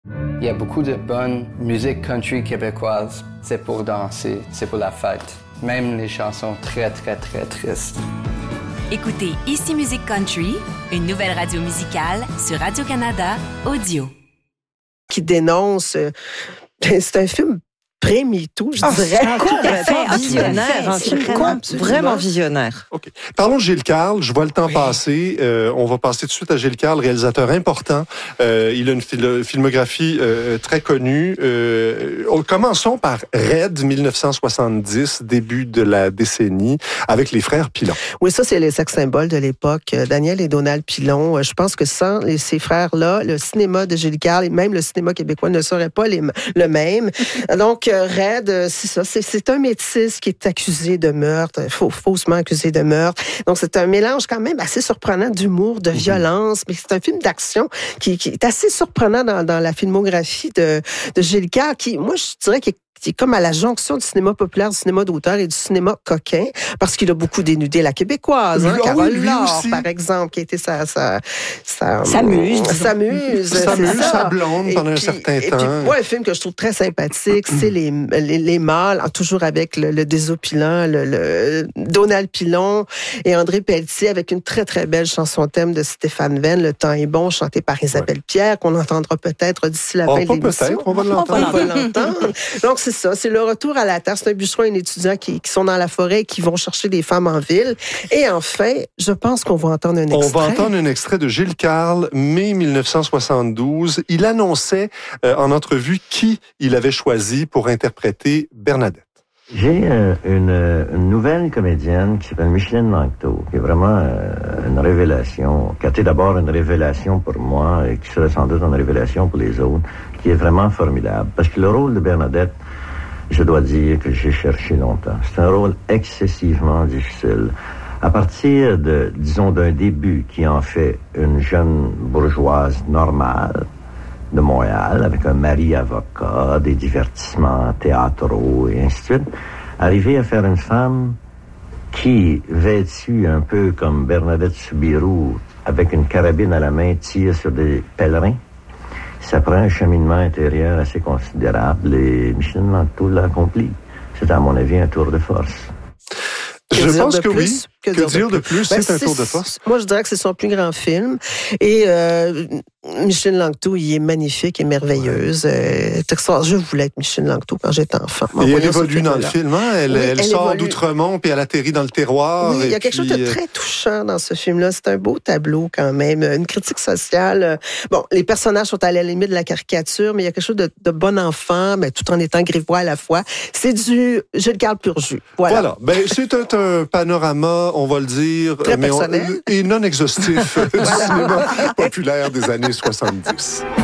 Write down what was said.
Il y a beaucoup de bonne musique country québécoise. C'est pour danser, c'est pour la fête. Même les chansons très, très, très tristes. Écoutez Ici Musique Country, une nouvelle radio musicale sur Radio-Canada Audio. Qui dénonce... c'est un film pré-MeToo, je dirais. Complètement visionnaire. Un film vraiment visionnaire. OK. Parlons de Gilles Carle. Je vois le temps passer. On va passer tout de suite à Gilles Carle, réalisateur important. Il a une filmographie très connue. Commençons par Red, 1970, début de la décennie, avec les frères Pilon. Oui, ça, c'est les sex-symboles de l'époque. Daniel et Donald Pilon. Je pense que sans ces frères-là, le cinéma de Gilles Carle et même le cinéma québécois ne serait pas le même. Donc, Red, c'est ça. C'est un métis qui est accusé de meurtre, faussement accusé de meurtre. Donc, c'est un mélange quand même assez surprenant d'humour, de violence, mais c'est un film d'action qui est assez surprenant dans la filmographie de Gilles Carle, qui, moi, je dirais qu'il est comme à la jonction du cinéma populaire, du cinéma d'auteur et du cinéma coquin, parce qu'il a beaucoup dénudé la québécoise, hein, Carole Laure, par exemple, qui a été S'amuse, sa blonde pendant un certain temps. Et puis, moi, un film que je trouve très sympathique, c'est les mâles, toujours avec le désopilant, le Donald Pilon et André Pelletier, avec une très, très belle chanson thème de Stéphane Venn, Le temps est bon, chantée par Isabelle Pierre, qu'on entendra peut-être d'ici la fin de l'émission. Peut-être, on va l'entendre. Donc, c'est ça, c'est le retour à la terre. C'est un bûcheron et un étudiant qui sont dans la forêt et qui vont chercher des femmes en ville. Et enfin, je pense qu'on va entendre un extrait. On va entendre un extrait de Gilles Carle, mai 1972. Il annonçait en entrevue qui il avait choisi pour interpréter Bernadette. J'ai une nouvelle comédienne qui s'appelle Micheline Langto, qui est vraiment une révélation, qui a été d'abord une révélation pour moi et qui serait sans doute une révélation pour les autres, qui est vraiment formidable. Parce que le rôle de Bernadette, je dois dire que j'ai cherché longtemps. C'est un rôle excessivement difficile. À partir d'un début qui en fait une jeune bourgeoise normale de Montréal, avec un mari avocat, des divertissements théâtraux et ainsi de suite, arriver à faire une femme qui, vêtue un peu comme Bernadette Soubirous, avec une carabine à la main, tire sur des pèlerins. Ça prend un cheminement intérieur assez considérable et Micheline Langto l'a accompli. C'est à mon avis un tour de force. Je pense que oui. Que dire de plus? C'est un tour de force. Moi, je dirais que c'est son plus grand film. Et Micheline Langto, il est magnifique et merveilleuse. Je voulais être Micheline Langto quand j'étais enfant. Et elle évolue dans le film. Hein? Elle sort d'Outremont, puis elle atterrit dans le terroir. Oui, il y a quelque chose de très touchant dans ce film-là. C'est un beau tableau quand même. Une critique sociale. Bon, les personnages sont à la limite de la caricature, mais il y a quelque chose de bon enfant, mais tout en étant grivois à la fois. C'est du Gilles Carle pur jus. Voilà. Ben, c'est un panorama, on va le dire, très personnel. et non exhaustif du cinéma populaire des années 70.